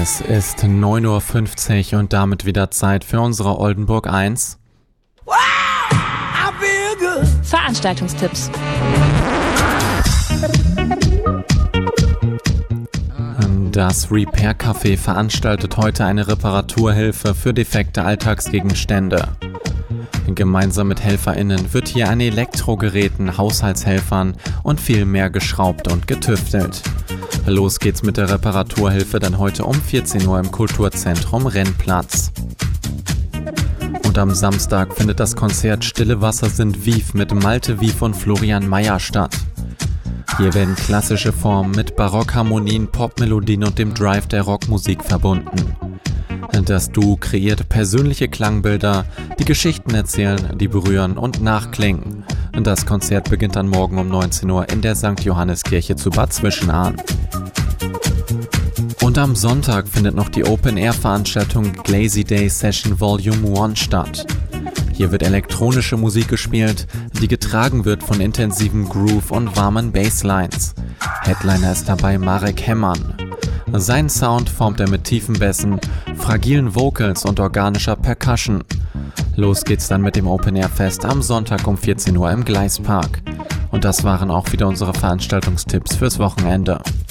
Es ist 9:50 Uhr und damit wieder Zeit für unsere Oldenburg 1. Veranstaltungstipps. Das Repair Café veranstaltet heute eine Reparaturhilfe für defekte Alltagsgegenstände. Gemeinsam mit HelferInnen wird hier an Elektrogeräten, Haushaltshelfern und viel mehr geschraubt und getüftelt. Los geht's mit der Reparaturhilfe dann heute um 14 Uhr im Kulturzentrum Rennplatz. Und am Samstag findet das Konzert Stille Wasser sind Wief mit Malte Wief und Florian Mayer statt. Hier werden klassische Formen mit Barockharmonien, Popmelodien und dem Drive der Rockmusik verbunden. Das Duo kreiert persönliche Klangbilder, die Geschichten erzählen, die berühren und nachklingen. Das Konzert beginnt dann morgen um 19 Uhr in der St. Johanneskirche zu Bad Zwischenahn. Und am Sonntag findet noch die Open-Air-Veranstaltung Glazy Day Session Volume 1 statt. Hier wird elektronische Musik gespielt, die getragen wird von intensiven Groove und warmen Basslines. Headliner ist dabei Marek Hemmann. Seinen Sound formt er mit tiefen Bässen, fragilen Vocals und organischer Percussion. Los geht's dann mit dem Open-Air-Fest am Sonntag um 14 Uhr im Gleispark. Und das waren auch wieder unsere Veranstaltungstipps fürs Wochenende.